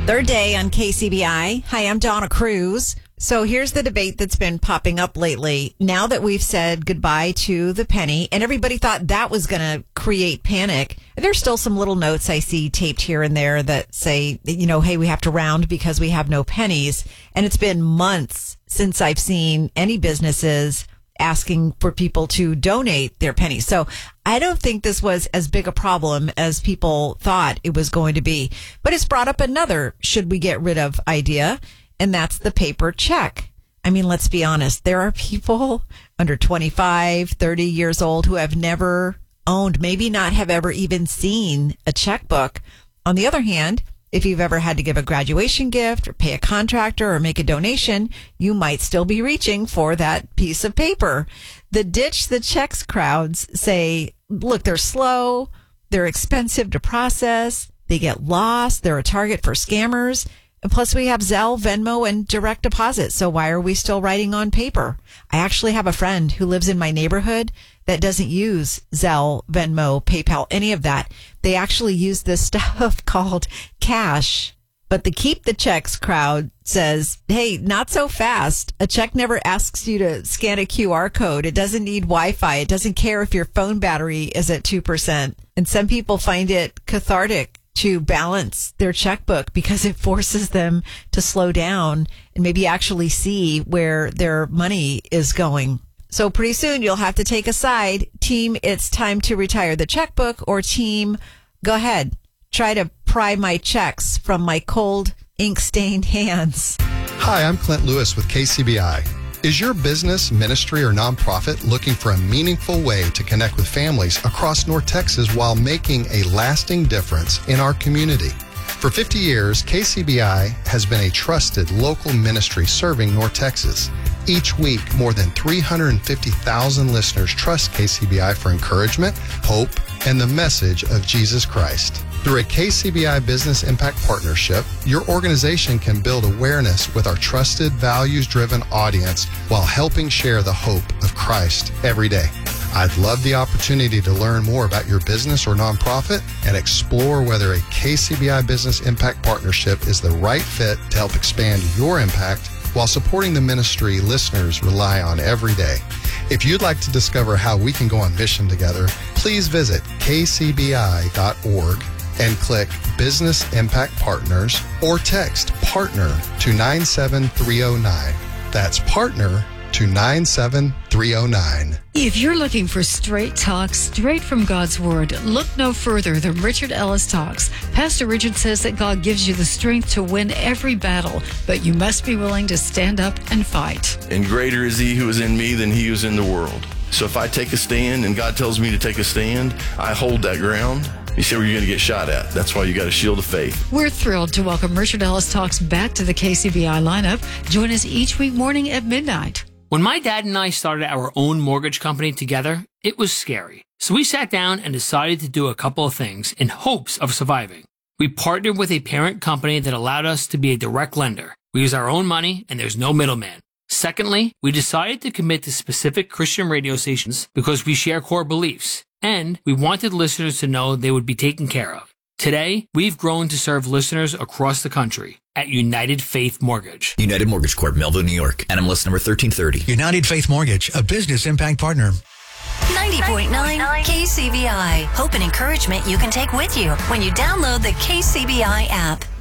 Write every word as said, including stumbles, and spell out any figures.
Third day on K C B I. Hi, I'm Donna Cruz. So here's the debate that's been popping up lately. Now that we've said goodbye to the penny, and everybody thought that was going to create panic, there's still some little notes I see taped here and there that say, you know, hey, we have to round because we have no pennies. And it's been months since I've seen any businesses asking for people to donate their pennies. So I don't think this was as big a problem as people thought it was going to be. But it's brought up another should we get rid of idea, and that's the paper check. I mean, let's be honest. There are people under twenty-five, thirty years old who have never owned, maybe not have ever even seen a checkbook. On the other hand, if you've ever had to give a graduation gift or pay a contractor or make a donation, you might still be reaching for that piece of paper. The ditch the checks crowds say, look, they're slow, they're expensive to process, they get lost, they're a target for scammers. And plus we have Zelle, Venmo, and direct deposit. So why are we still writing on paper? I actually have a friend who lives in my neighborhood that doesn't use Zelle, Venmo, PayPal, any of that. They actually use this stuff called cash. But the keep the checks crowd says, hey, not so fast. A check never asks you to scan a Q R code. It doesn't need Wi-Fi. It doesn't care if your phone battery is at two percent. And some people find it cathartic to balance their checkbook because it forces them to slow down and maybe actually see where their money is going. So pretty soon you'll have to take a side. Team, it's time to retire the checkbook, or team, go ahead. Try to pry my checks from my cold, ink-stained hands. Hi, I'm Clint Lewis with K C B I. Is your business, ministry, or nonprofit looking for a meaningful way to connect with families across North Texas while making a lasting difference in our community? For fifty years, K C B I has been a trusted local ministry serving North Texas. Each week, more than three hundred fifty thousand listeners trust K C B I for encouragement, hope, and the message of Jesus Christ. Through a K C B I Business Impact Partnership, your organization can build awareness with our trusted, values-driven audience while helping share the hope of Christ every day. I'd love the opportunity to learn more about your business or nonprofit and explore whether a K C B I Business Impact Partnership is the right fit to help expand your impact while supporting the ministry listeners rely on every day. If you'd like to discover how we can go on mission together, please visit k c b i dot org and click Business Impact Partners or text PARTNER to nine seven three oh nine. That's PARTNER to nine seven three oh nine. If you're looking for straight talk, straight from God's Word, look no further than Richard Ellis Talks. Pastor Richard says that God gives you the strength to win every battle, but you must be willing to stand up and fight. And greater is he who is in me than he who is in the world. So if I take a stand and God tells me to take a stand, I hold that ground. You see where you're going to get shot at. That's why you got a shield of faith. We're thrilled to welcome Richard Ellis Talks back to the K C B I lineup. Join us each week morning at midnight. When my dad and I started our own mortgage company together, it was scary. So we sat down and decided to do a couple of things in hopes of surviving. We partnered with a parent company that allowed us to be a direct lender. We use our own money and there's no middleman. Secondly, we decided to commit to specific Christian radio stations because we share core beliefs, and we wanted listeners to know they would be taken care of. Today, we've grown to serve listeners across the country at United Faith Mortgage. United Mortgage Corp, Melville, New York. N M L S number thirteen thirty. United Faith Mortgage, a business impact partner. ninety point nine K C B I. Hope and encouragement you can take with you when you download the K C B I app.